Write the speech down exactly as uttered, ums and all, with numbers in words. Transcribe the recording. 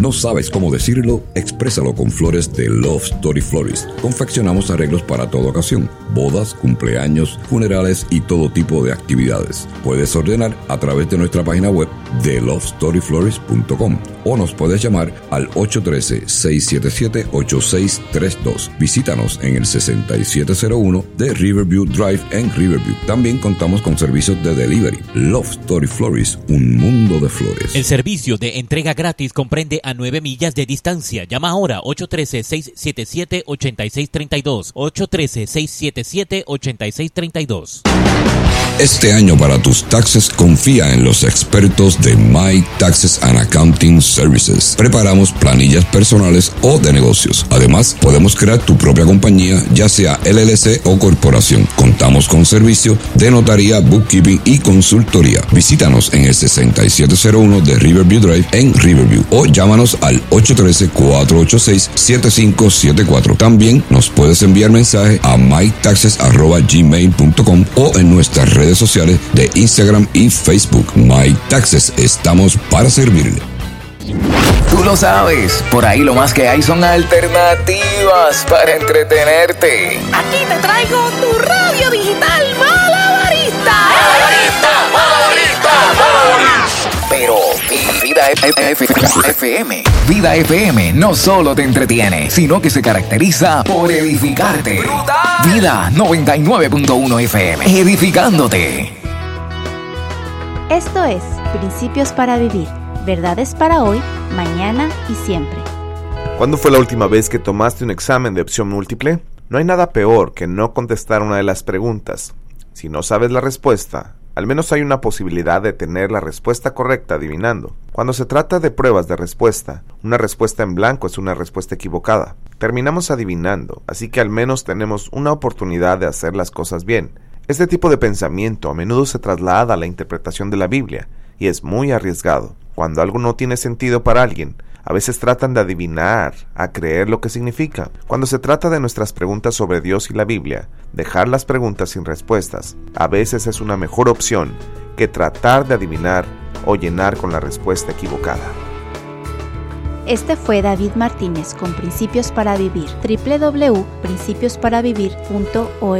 ¿No sabes cómo decirlo? Exprésalo con flores de Love Story Florist. Confeccionamos arreglos para toda ocasión, bodas, cumpleaños, funerales y todo tipo de actividades. Puedes ordenar a través de nuestra página web de love story florist punto com o nos puedes llamar al ocho uno tres, seis siete siete, ocho seis tres dos. Visítanos en el sesenta y siete cero uno de Riverview Drive en Riverview. También contamos con servicios de delivery. Love Story Florist, un mundo de flores. El servicio de entrega gratis comprende a nueve millas de distancia. Llama ahora ocho uno tres, seis siete siete, ocho seis tres dos. ocho uno tres, seis siete siete, ocho seis tres dos. Este año para tus taxes confía en los expertos de My Taxes and Accounting Services. Preparamos planillas personales o de negocios. Además, podemos crear tu propia compañía, ya sea L L C o corporación. Contamos con servicio de notaría, bookkeeping y consultoría. Visítanos en el sesenta y siete cero uno de Riverview Drive en Riverview o llámanos al ocho uno tres, cuatro ocho seis, siete cinco siete cuatro. También nos puedes enviar mensaje a my taxes arroba gmail punto com o en nuestras redes sociales de Instagram y Facebook. My Taxes, estamos para servirle. Tú lo sabes, por ahí lo más que hay son alternativas para entretenerte. Aquí te traigo tu radio digital Malabarista. ¡Malabarista! ¡Malabarista! ¡Malabarista! Pero Vida F M, Vida F M no solo te entretiene, sino que se caracteriza por edificarte. ¡Brutal! Vida noventa y nueve punto uno F M, edificándote. Esto es Principios para Vivir. Verdades para hoy, mañana y siempre. ¿Cuándo fue la última vez que tomaste un examen de opción múltiple? No hay nada peor que no contestar una de las preguntas. Si no sabes la respuesta, al menos hay una posibilidad de tener la respuesta correcta adivinando. Cuando se trata de pruebas de respuesta, una respuesta en blanco es una respuesta equivocada. Terminamos adivinando, así que al menos tenemos una oportunidad de hacer las cosas bien. Este tipo de pensamiento a menudo se traslada a la interpretación de la Biblia y es muy arriesgado. Cuando algo no tiene sentido para alguien, a veces tratan de adivinar, a creer lo que significa. Cuando se trata de nuestras preguntas sobre Dios y la Biblia, dejar las preguntas sin respuestas a veces es una mejor opción que tratar de adivinar o llenar con la respuesta equivocada. Este fue David Martínez con Principios para Vivir. doble u doble u doble u punto principios para vivir punto org.